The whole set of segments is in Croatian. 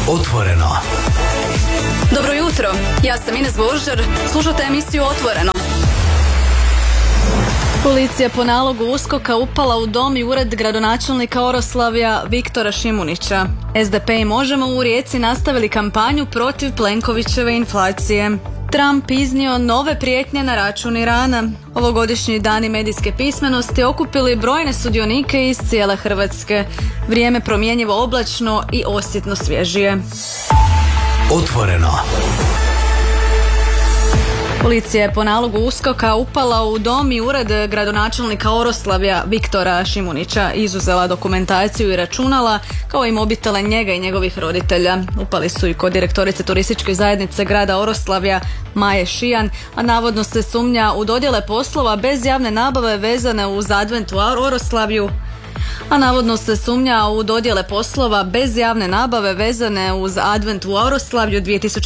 Otvoreno. Dobro jutro, ja sam Ines Božar, slušate emisiju Otvoreno. Policija po nalogu USKOK-a upala u dom i ured gradonačelnika Oroslavlja Viktora Šimunića. SDP i Možemo u Rijeci nastavili kampanju protiv Plenkovićeve inflacije. Trump iznio nove prijetnje na račun Irana. Ovogodišnji dani medijske pismenosti okupili brojne sudionike iz cijele Hrvatske. Vrijeme promjenjivo oblačno i osjetno svježije. Otvoreno. Policija je po nalogu USKOK-a upala u dom i ured gradonačelnika Oroslavlja Viktora Šimunića, izuzela dokumentaciju i računala, kao i mobitele njega i njegovih roditelja. Upali su i kod direktorice turističke zajednice grada Oroslavlja Maje Šijan, a navodno se sumnja u dodjele poslova bez javne nabave vezane uz advent u Oroslavlju. u Oroslavlju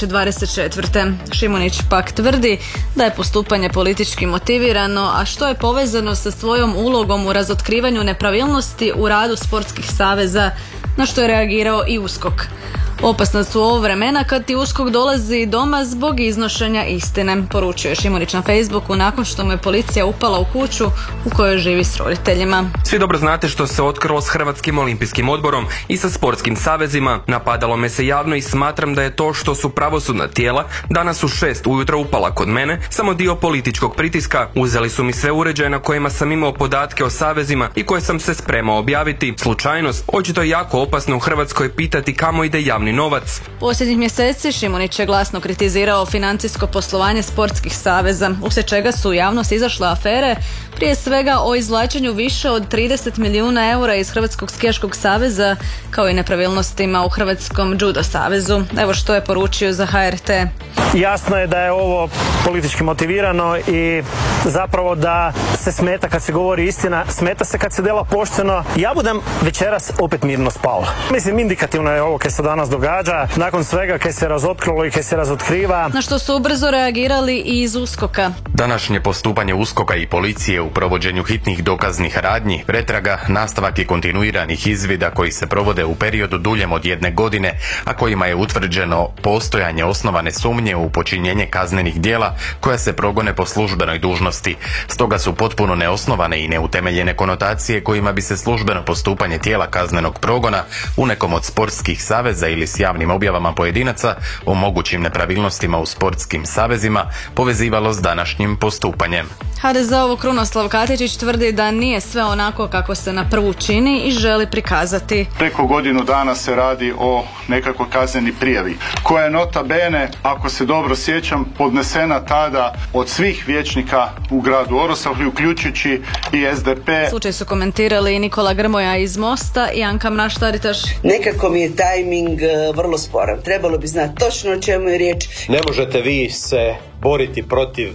2024. Šimunić pak tvrdi da je postupanje politički motivirano, a što je povezano sa svojom ulogom u razotkrivanju nepravilnosti u radu sportskih saveza, na što je reagirao i USKOK. Opasna su ovo vremena kad ti USKOK dolazi doma zbog iznošenja istine, poručuje Šimunić na Facebooku nakon što mu je policija upala u kuću u kojoj živi s roditeljima. Svi dobro znate što se otkrilo s Hrvatskim olimpijskim odborom i sa sportskim savezima. Napadalo me se javno i smatram da je to što su pravosudna tijela danas u 6 ujutro upala kod mene samo dio političkog pritiska. Uzeli su mi sve uređaje na kojima sam imao podatke o savezima i koje sam se spremao objaviti. Slučajnost, očito je jako opasno u Hrvatskoj pitati kamo ide javni novac. Posljednjih mjeseci Šimunić je glasno kritizirao financijsko poslovanje sportskih saveza, uslijed čega su u javnost izašle afere, prije svega o izvlačenju više od 30 milijuna eura iz Hrvatskog skijaškog saveza, kao i nepravilnostima u Hrvatskom judo savezu. Evo što je poručio za HRT. Jasno je da je ovo politički motivirano i zapravo da se smeta kad se govori istina, smeta se kad se dela pošteno. Ja budem večeras opet mirno spao. Mislim, indikativno je ovo kaj se danas događa, nakon svega kaj se razotkrilo i kaj se razotkriva. Na što su ubrzo reagirali i iz USKOK-a. Današnje postupanje USKOK-a i policije u provođenju hitnih dokaznih radnji, pretraga, nastavak i kontinuiranih izvida koji se provode u periodu duljem od 1 godine, a kojima je utvrđeno postojanje osnovane sumnje u počinjenje kaznenih djela koja se progone po službenoj dužnosti. Stoga su potpuno neosnovane i neutemeljene konotacije kojima bi se službeno postupanje tijela kaznenog progona u nekom od sportskih saveza ili s javnim objavama pojedinaca o mogućim nepravilnostima u sportskim savezima povezivalo s današnjim postupanjem. HDZ-ov Krunoslav Katičić tvrdi da nije sve onako kako se na prvu čini i želi prikazati. Preko godinu dana se radi o nekakvoj kazneni prijavi, koja je nota bene, ako se dobro sjećam, podnesena tada od svih vijećnika u gradu Oroslavlju, uključujući i SDP. Slučaj su komentirali i Nikola Grmoja iz Mosta i Anka Mrak-Taritaš. Nekako mi je tajming vrlo sporan. Trebalo bi znati točno o čemu je riječ. Ne možete vi se boriti protiv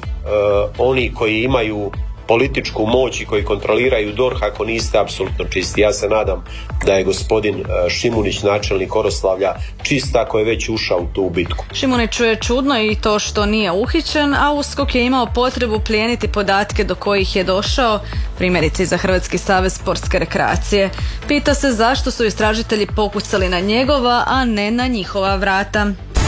onih koji imaju političku moć i koji kontroliraju DORH ako niste apsolutno čisti. Ja se nadam da je gospodin Šimunić, načelnik Oroslavlja, čist ako je već ušao u tu bitku. Šimuniću je čudno i to što nije uhićen, a USKOK je imao potrebu plijeniti podatke do kojih je došao, primjerice za Hrvatski savez sportske rekreacije. Pita se zašto su istražitelji pokucali na njegova, a ne na njihova vrata.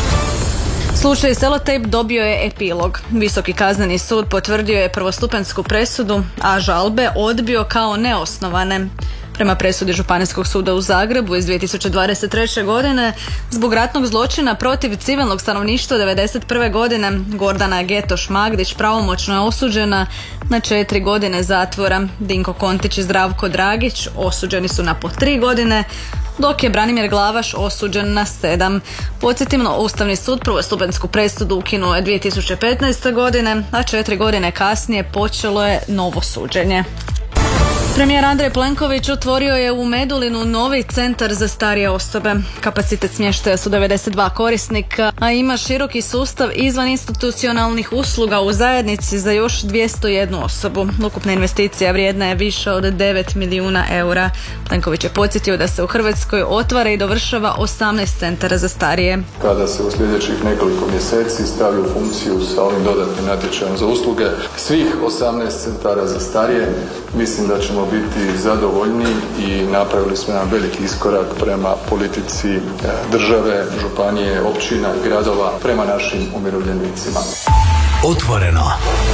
Slučaj Selotejp dobio je epilog. Visoki kazneni sud potvrdio je prvostupensku presudu, a žalbe odbio kao neosnovane. Prema presudi Županijskog suda u Zagrebu iz 2023. godine, zbog ratnog zločina protiv civilnog stanovništva 1991. godine, Gordana Getoš Magdić pravomoćno je osuđena na 4 godine zatvora. Dinko Kontić i Zdravko Dragić osuđeni su na po 3 godine, dok je Branimir Glavaš osuđen na 7. Podsjetimo, Ustavni sud prvostupensku presudu ukinuo je 2015. godine, a 4 godine kasnije počelo je novo suđenje. Premijer Andrej Plenković otvorio je u Medulinu novi centar za starije osobe. Kapacitet smještaja su 92 korisnika, a ima široki sustav izvaninstitucionalnih usluga u zajednici za još 201 osobu. Ukupna investicija vrijedna je više od 9 milijuna eura. Plenković je podsjetio da se u Hrvatskoj otvara i dovršava 18 centara za starije. Kada se u sljedećih nekoliko mjeseci stavi u funkciju sa ovim dodatnim natječajem za usluge svih 18 centara za starije, mislim da ćemo možemo biti zadovoljni i napravili smo jedan veliki iskorak prema politici države, županije, općina i gradova prema našim umirovljenicima. Otvoreno.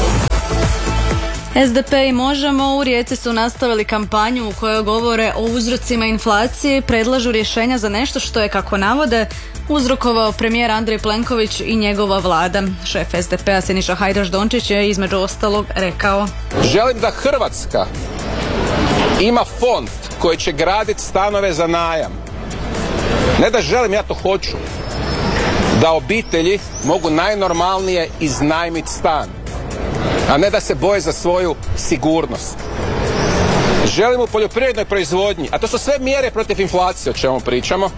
SDP i Možemo u Rijeci su nastavili kampanju u kojoj govore o uzrocima inflacije i predlažu rješenja za nešto što je, kako navode, uzrokovao premijer Andrej Plenković i njegova vlada. Šef SDP-a Siniša Hajdaš Dončić je između ostalog rekao: želim da Hrvatska ima fond koji će graditi stanove za najam. Ne da želim, ja to hoću. Da obitelji mogu najnormalnije iznajmiti stan, a ne da se boje za svoju sigurnost. Želimo u poljoprivrednoj proizvodnji, a to su sve mjere protiv inflacije o čemu pričamo,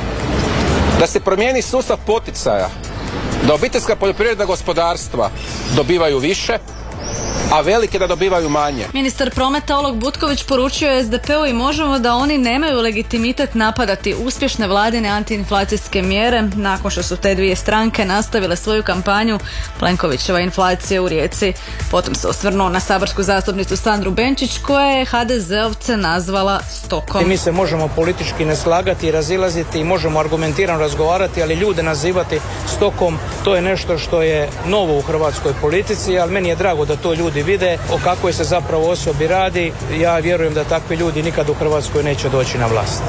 da se promijeni sustav poticaja, da obiteljska poljoprivredna gospodarstva dobivaju više, a velike da dobivaju manje. Ministar prometa Oleg Butković poručio je SDP-u i Možemo da oni nemaju legitimitet napadati uspješne vladine antiinflacijske mjere nakon što su te dvije stranke nastavile svoju kampanju Plenkovićeva inflacija u Rijeci. Potom se osvrnuo na saborsku zastupnicu Sandru Benčić koja je HDZ-ovce nazvala stokom. Mi se možemo politički ne slagati i razilaziti i možemo argumentirano razgovarati, ali ljude nazivati stokom, to je nešto što je novo u hrvatskoj politici, ali meni je drago da to ljudi vide o kakvoj se zapravo osobi radi. Ja vjerujem da takvi ljudi nikad u Hrvatskoj neće doći na vlast.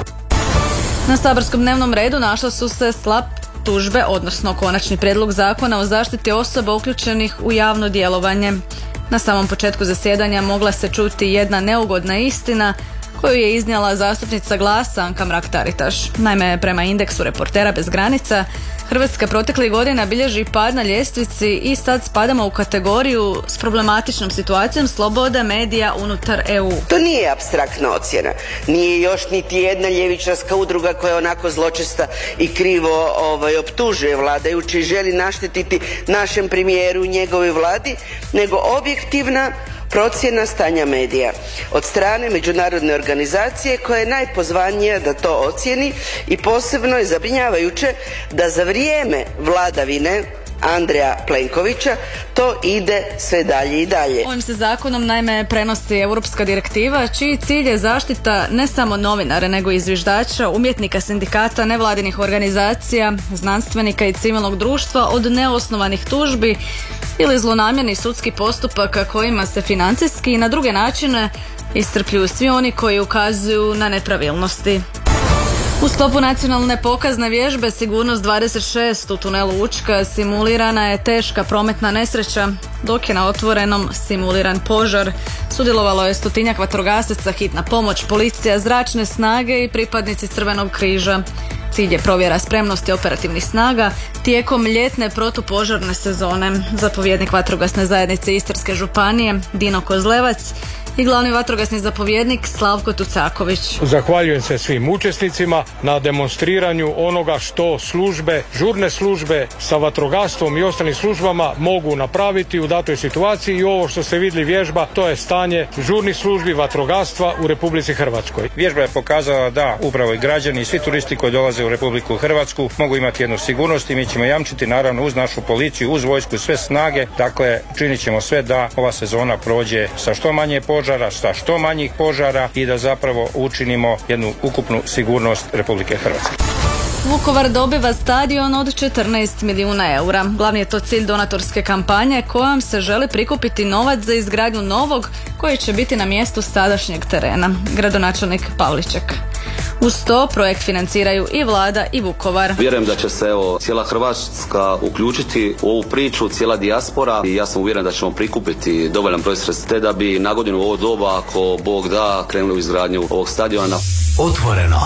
Na saborskom dnevnom redu našla su se slab tužbe, odnosno konačni prijedlog zakona o zaštiti osoba uključenih u javno djelovanje. Na samom početku zasjedanja mogla se čuti jedna neugodna istina koju je iznijela zastupnica Glasa Anka Mrak-Taritaš. Naime, prema indeksu Reportera bez granica, Hrvatska proteklih godina bilježi pad na ljestvici i sad spadamo u kategoriju s problematičnom situacijom slobode medija unutar EU. To nije apstraktna ocjena. Nije još niti jedna ljevičarska udruga koja onako zločesta i krivo optužuje vladajući i želi naštetiti našem premijeru i njegovoj vladi, nego objektivna procjena stanja medija od strane međunarodne organizacije koja je najpozvanija da to ocjeni i posebno je zabrinjavajuće da za vrijeme vladavine Andreja Plenkovića to ide sve dalje i dalje. Ovim se zakonom naime prenosi europska direktiva čiji cilj je zaštita ne samo novinara nego i zviždača, umjetnika, sindikata, nevladinih organizacija, znanstvenika i civilnog društva od neosnovanih tužbi ili zlonamjernih sudskih postupaka kojima se financijski i na druge načine iscrpljuju svi oni koji ukazuju na nepravilnosti. U sklopu nacionalne pokazne vježbe Sigurnost 26 u tunelu Učka simulirana je teška prometna nesreća, dok je na Otvorenom simuliran požar. Sudjelovalo je 100-tinjak vatrogasaca, hitna pomoć, policija, zračne snage i pripadnici Crvenog križa. Cilj je provjera spremnosti operativnih snaga tijekom ljetne protupožarne sezone. Zapovjednik vatrogasne zajednice Istarske županije Dino Kozlevac i glavni vatrogasni zapovjednik Slavko Tucaković. Zahvaljujem se svim učesnicima na demonstriranju onoga što službe, žurne službe sa vatrogastvom i ostalim službama mogu napraviti u datoj situaciji i ovo što ste vidjeli vježba, to je stanje žurnih službi vatrogastva u Republici Hrvatskoj. Vježba je pokazala da upravo i građani i svi turisti koji dolaze u Republiku Hrvatsku mogu imati jednu sigurnost i mi ćemo jamčiti naravno uz našu policiju, uz vojsku sve snage, dakle činit ćemo sve da ova sezona prođe sa što manje požara, sa što manjih požara i da zapravo učinimo jednu ukupnu sigurnost Republike Hrvatske. Vukovar dobiva stadion od 14 milijuna eura. Glavni je to cilj donatorske kampanje kojom se želi prikupiti novac za izgradnju novog koji će biti na mjestu sadašnjeg terena. Gradonačelnik Pavliček. Uz to projekt financiraju i Vlada i Vukovar. Vjerujem da će se cijela Hrvatska uključiti u ovu priču, cijela dijaspora i ja sam uvjeren da ćemo prikupiti dovoljan broj sredstava da bi na godinu u ovo doba, ako Bog da, krenuli u izgradnju ovog stadiona. Otvoreno.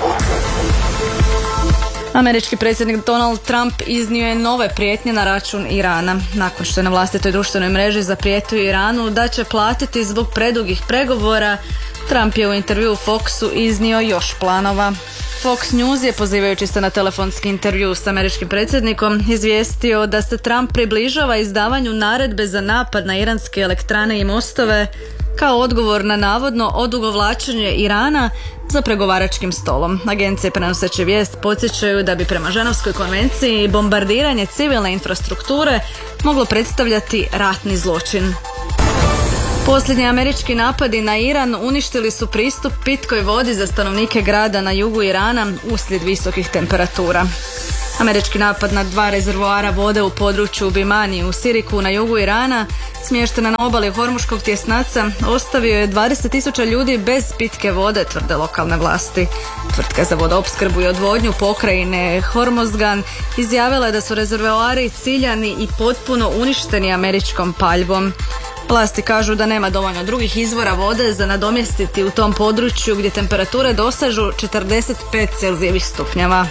Američki predsjednik Donald Trump iznio je nove prijetnje na račun Irana. Nakon što je na vlastitoj društvenoj mreži zaprijetio Iranu da će platiti zbog predugih pregovora, Trump je u intervjuu Foxu iznio još planova. Fox News je, pozivajući se na telefonski intervju s američkim predsjednikom, izvijestio da se Trump približava izdavanju naredbe za napad na iranske elektrane i mostove kao odgovor na navodno odugovlačenje Irana za pregovaračkim stolom. Agencije prenoseće vijest podsjećaju da bi prema Ženevskoj konvenciji bombardiranje civilne infrastrukture moglo predstavljati ratni zločin. Posljednji američki napadi na Iran uništili su pristup pitkoj vodi za stanovnike grada na jugu Irana uslijed visokih temperatura. Američki napad na 2 rezervoara vode u području Bimani u Siriku na jugu Irana, smještena na obali Hormuškog tjesnaca, ostavio je 20.000 ljudi bez pitke vode, tvrde lokalne vlasti. Tvrtka za vodoopskrbu i odvodnju pokrajine Hormozgan izjavila je da su rezervoari ciljani i potpuno uništeni američkom paljbom. Vlasti kažu da nema dovoljno drugih izvora vode za nadomjestiti u tom području gdje temperature dosežu 45 celzijevih stupnjeva.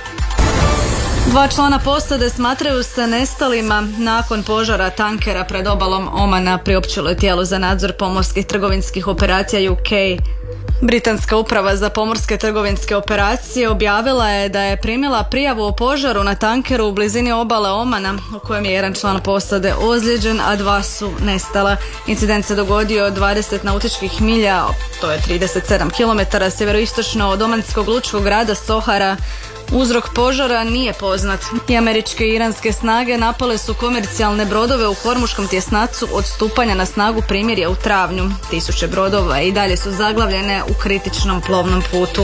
2 člana posade smatraju se nestalima nakon požara tankera pred obalom Omana, priopćilo je tijelo za nadzor pomorskih trgovinskih operacija UK. Britanska uprava za pomorske trgovinske operacije objavila je da je primila prijavu o požaru na tankeru u blizini obale Omana, u kojem je jedan član posade ozlijeđen, a 2 su nestala. Incident se dogodio 20 nautičkih milja, to je 37 km sjeveroistočno od omanskog lučkog grada Sohara. Uzrok požara nije poznat i američke i iranske snage napale su komercijalne brodove u Hormuškom tjesnacu od stupanja na snagu primirja u travnju. 1000 brodova i dalje su zaglavljene u kritičnom plovnom putu.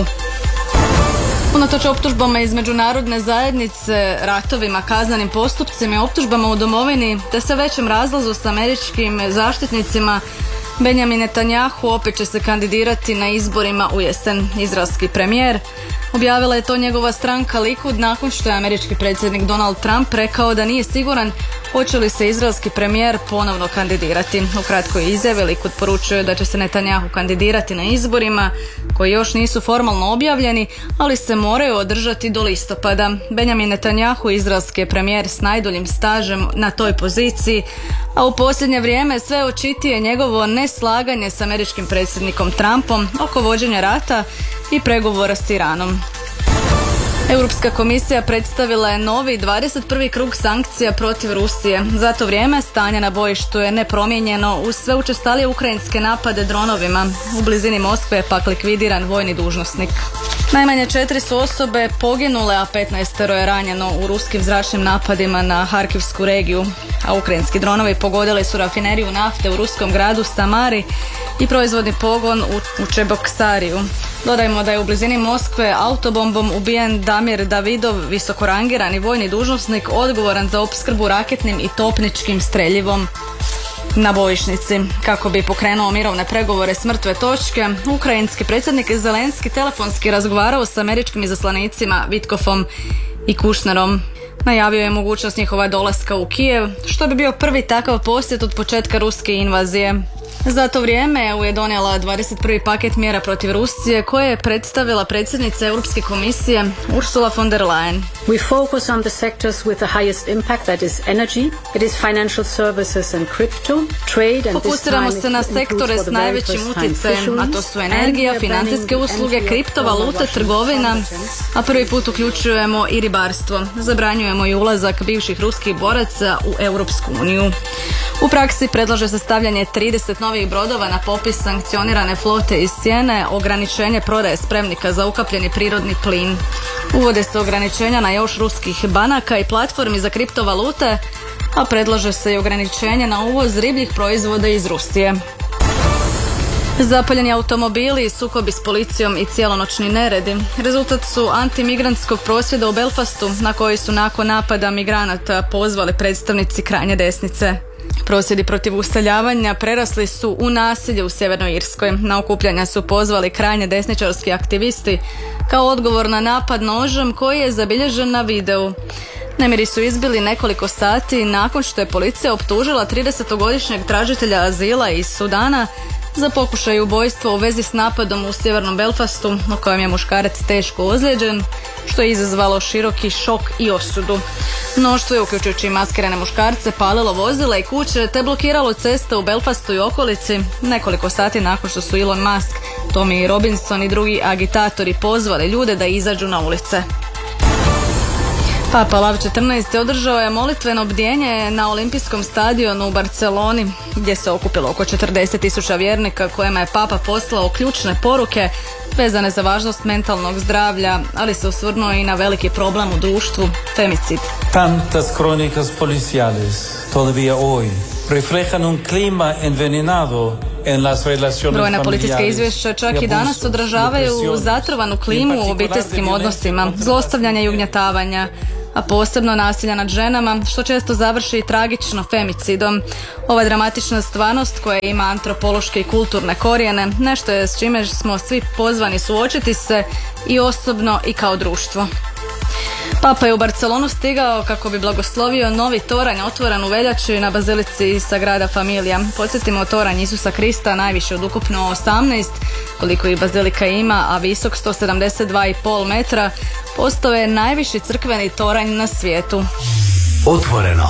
Unatoč optužbama iz međunarodne zajednice, ratovima, kaznenim postupcima i optužbama u domovini, te sve većem razlazu s američkim zaštitnicima, Benjamin Netanjahu opet će se kandidirati na izborima u jesen. Izraelski premijer objavila je to njegova stranka Likud nakon što je američki predsjednik Donald Trump rekao da nije siguran hoće li se izraelski premijer ponovno kandidirati. U kratkoj izjavi Likud poručuje da će se Netanjahu kandidirati na izborima koji još nisu formalno objavljeni, ali se moraju održati do listopada. Benjamin Netanjahu, izraelski je premijer s najduljim stažem na toj poziciji, a u posljednje vrijeme sve očitije njegovo neslaganje s američkim predsjednikom Trumpom oko vođenja rata i pregovora s Iranom. Europska komisija predstavila je novi 21. krug sankcija protiv Rusije. Za to vrijeme stanje na bojištu je nepromijenjeno uz sve učestalije ukrajinske napade dronovima. U blizini Moskve je pak likvidiran vojni dužnosnik. Najmanje 4 su osobe poginule, a 15 je ranjeno u ruskim zračnim napadima na Harkivsku regiju. A ukrajinski dronovi pogodili su rafineriju nafte u ruskom gradu Samari i proizvodni pogon u Čeboksariju. Dodajmo da je u blizini Moskve autobombom ubijen Damir Davidov, visokorangirani vojni dužnosnik odgovoran za opskrbu raketnim i topničkim streljivom na bojišnici. Kako bi pokrenuo mirovne pregovore s mrtve točke, ukrajinski predsjednik Zelenski telefonski razgovarao s američkim izaslanicima Vitkofom i Kušnerom. Najavio je mogućnost njihova dolaska u Kijev, što bi bio prvi takav posjet od početka ruske invazije. Za to vrijeme EU je donijela 21. paket mjera protiv Rusije koje je predstavila predsjednica Europske komisije Ursula von der Leyen. We focus on the sectors with the highest impact, that is energy, it is financial services and crypto, trade and Fokusiramo se na sektore s najvećim utjecajem, a to su energija, financijske usluge, kriptovalute, trgovina, a prvi put uključujemo i ribarstvo. Zabranjujemo i ulazak bivših ruskih boraca u Europsku uniju. U praksi predlaže se stavljanje 30 novih brodova na popis sankcionirane flote iz cijene, ograničenje prodaje spremnika za ukapljeni prirodni plin. Uvode se ograničenja na još ruskih banaka i platformi za kriptovalute, a predlaže se i ograničenje na uvoz ribljih proizvoda iz Rusije. Zapaljeni automobili, sukobi s policijom i cijelonoćni neredi rezultat su antimigrantskog prosvjeda u Belfastu, na koji su nakon napada migranata pozvali predstavnici krajnje desnice. Prosvjedi protiv useljavanja prerasli su u nasilje u Sjevernoj Irskoj. Na okupljanja su pozvali krajnje desničarski aktivisti kao odgovor na napad nožem koji je zabilježen na videu. Nemiri su izbili nekoliko sati nakon što je policija optužila 30-godišnjeg tražitelja azila iz Sudana za pokušaj ubojstva u vezi s napadom u sjevernom Belfastu, u kojem je muškarac teško ozlijeđen, što je izazvalo široki šok i osudu. Mnoštvo je, uključujući maskirane muškarce, palilo vozila i kuće te blokiralo ceste u Belfastu i okolici nekoliko sati nakon što su Elon Musk, Tommy Robinson i drugi agitatori pozvali ljude da izađu na ulice. Papa Lav XIV održao je molitveno bdjenje na olimpijskom stadionu u Barceloni, gdje se okupilo oko 40.000 vjernika kojima je Papa poslao ključne poruke vezane za važnost mentalnog zdravlja, ali se osvrnuo i na veliki problem u društvu, femicid. Tantas crónicas policiales todavía hoy reflejan un clima envenenado Brojna politička izvješća čak i danas odražavaju zatrovanu klimu u obiteljskim odnosima, zlostavljanja i ugnjetavanja, a posebno nasilja nad ženama, što često završi tragično femicidom. Ova dramatična stvarnost koja ima antropološke i kulturne korijene, nešto je s čime smo svi pozvani suočiti se i osobno i kao društvo. Papa je u Barcelonu stigao kako bi blagoslovio novi toranj otvoren u veljači na bazilici Sagrada Familia. Podsjetimo, toranj Isusa Krista, najviše od ukupno 18, koliko i bazilika ima, a visok 172,5 metra, postao je najviši crkveni toranj na svijetu. Otvoreno.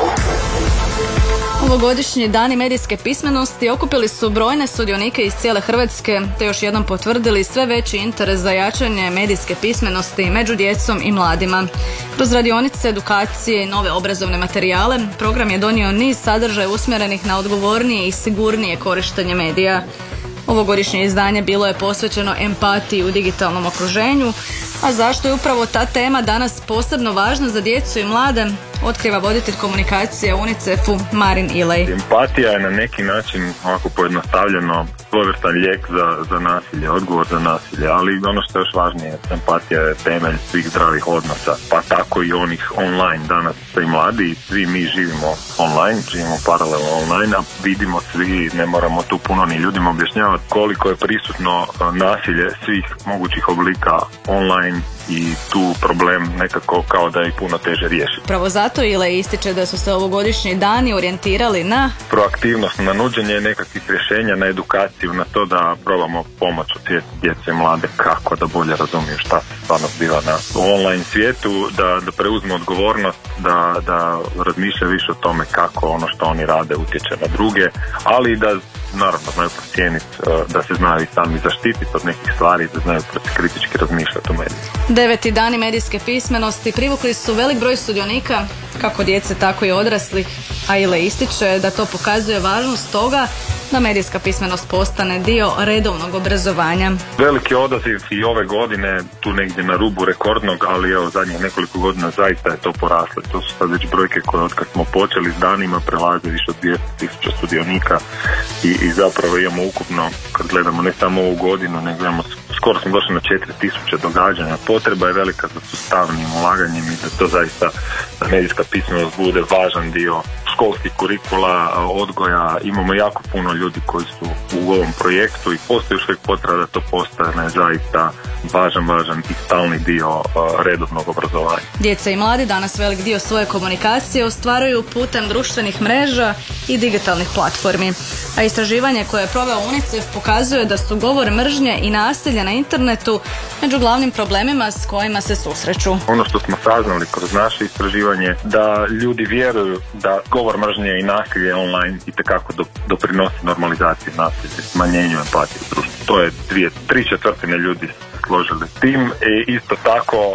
Ovogodišnji dani medijske pismenosti okupili su brojne sudionike iz cijele Hrvatske, te još jednom potvrdili sve veći interes za jačanje medijske pismenosti među djecom i mladima. Kroz radionice, edukacije i nove obrazovne materijale, program je donio niz sadržaja usmjerenih na odgovornije i sigurnije korištenje medija. Ovogodišnje izdanje bilo je posvećeno empatiji u digitalnom okruženju, a zašto je upravo ta tema danas posebno važna za djecu i mlade, otkriva voditelj komunikacije u UNICEF-u Marin Ilej. Empatija je na neki način, ovako pojednostavljeno, svojevrstan lijek za nasilje, odgovor za nasilje, ali ono što je još važnije, empatija je temelj svih zdravih odnosa, pa tako i onih online. Danas svi mladi, svi mi živimo online, živimo paralelno online, a vidimo svi, ne moramo tu puno ni ljudima objašnjavati koliko je prisutno nasilje svih mogućih oblika online i tu problem nekako kao da je puno teže riješiti. Pravo zato Ilej ističe da su se ovogodišnji dani orijentirali na proaktivnost, na nuđenje nekakvih rješenja, na edukaciju, na to da probamo pomoć osvijestiti djece i mlade kako da bolje razumiju šta se stvarno zbiva na online svijetu, da preuzmu odgovornost, da razmišljaju više o tome kako ono što oni rade utječe na druge, ali da naravno znaju procijeniti, da se znaju i sami zaštititi od nekih stvari, da znaju kritički razmišljati o medijima. 9. dani medijske pismenosti privukli su velik broj sudionika, kako djece tako i odraslih, a Ilej ističe da to pokazuje važnost toga da medijska pismenost postane dio redovnog obrazovanja. Veliki odaziv i ove godine, tu negdje na rubu rekordnog, ali evo zadnjih nekoliko godina zaista je to poraslo. To su sad već brojke koje od kad smo počeli s danima prelaze više od 200.000 sudionika i zapravo imamo ukupno, kad gledamo ne samo ovu godinu, nego imamo skoro smo došli na 4.000 događanja. Potreba je velika za sustavnim ulaganjem i da to zaista da medijska pismenost bude važan dio školskih kurikula, odgoja. Imamo jako puno ljudi koji su u ovom projektu i postoji još uvijek potreba da to postane zaista važan i stalni dio redovnog obrazovanja. Djeca i mladi danas velik dio svoje komunikacije ostvaruju putem društvenih mreža i digitalnih platformi. A istraživanje koje je proveo UNICEF pokazuje da su govor mržnje i nasilje na internetu među glavnim problemima s kojima se susreću. Ono što smo saznali kroz naše istraživanje, da ljudi vjeruju da govor mržnje i nasilje online itekako doprinosi normalizaciji nasilja, smanjenju empatije u društvu. To je 3/4 ljudi složili s tim i isto tako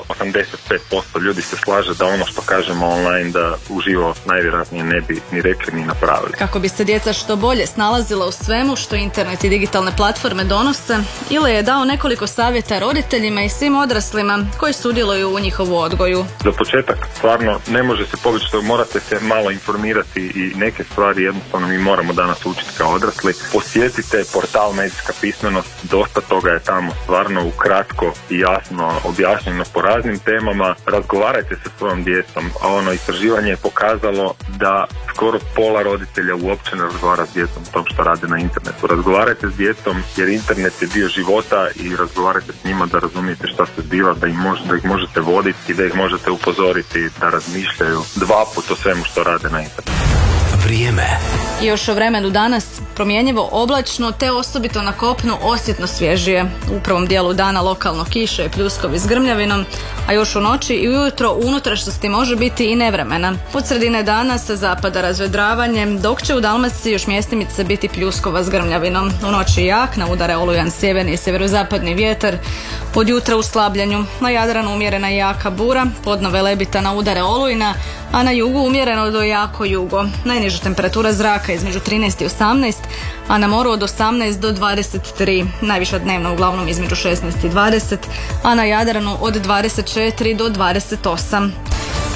85% ljudi se slaže da ono što kažemo online da uživo najvjerojatnije ne bi ni rekli ni napravili. Kako bi se djeca što bolje snalazila u svemu što internet i digitalne platforme donose, Ilej je dao nekoliko savjeta roditeljima i svim odraslima koji sudjeluju u njihovu odgoju. Za početak, stvarno ne može se pobjeći što morate se malo informirati i neke stvari jednostavno mi moramo danas učiti kao odrasli. Posjetite portal Medijska pismenost, dosta toga je tamo stvarno ukratko i jasno objašnjeno po raznim temama. Razgovarajte sa svojom djecom, a ono istraživanje je pokazalo da skoro pola roditelja uopće ne razgovara s djecom o tom što rade na internetu. Razgovarajte s djecom jer internet je dio života i razgovarajte s njima da razumijete šta se zbiva, da ih možete voditi i da ih možete upozoriti da razmišljaju dva puta o svemu što rade na internetu. Vrijeme. Još o vremenu danas promjenjivo oblačno te osobito na kopnu osjetno svježije. U prvom dijelu dana lokalno kiše i pljuskovi s grmljavinom, a još u noći i ujutro u unutrašnjosti može biti i nevremena. Od sredine dana sa zapada razvedravanje, dok će u Dalmaciji još mjestimice biti pljuskova s grmljavinom. U noći jak, na udare olujan sjeverni i sjeverozapadni vjetar, od jutra u slabljenju. Na Jadranu umjerena i jaka bura, podno Velebita na udare olujna, a na jugu umjereno do jako jugo. Najniža temperatura zraka između 13 i 18, a na moru od 18 do 23. Najviša dnevna uglavnom između 16 i 20, a na Jadranu od 24 do 28.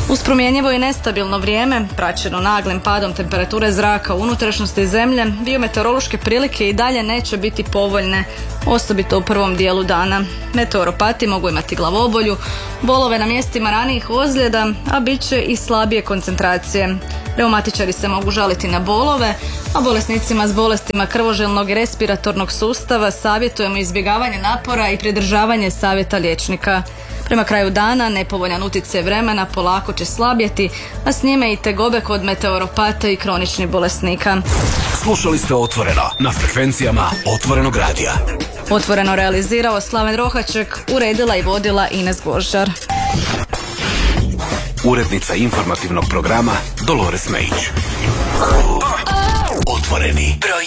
Uz promjenjivo i nestabilno vrijeme, praćeno naglim padom temperature zraka u unutrašnjosti zemlje, biometeorološke prilike i dalje neće biti povoljne, osobito u prvom dijelu dana. Meteoropati mogu imati glavobolju, bolove na mjestima ranijih ozljeda, a bit će i slabije koncentracije. Reumatičari se mogu žaliti na bolove, a bolesnicima s bolestima krvožilnog i respiratornog sustava savjetujemo izbjegavanje napora i pridržavanje savjeta liječnika. Prema kraju dana nepovoljan utjecaj vremena polako će slabjeti, a s njime i tegobe kod meteoropata i kroničnih bolesnika. Slušali ste Otvoreno na frekvencijama Otvorenog radija. Otvoreno realizirao Slaven Rohaček, uredila i vodila Ines Gožar. Urednica informativnog programa Dolores Mejić. Otvoreni broj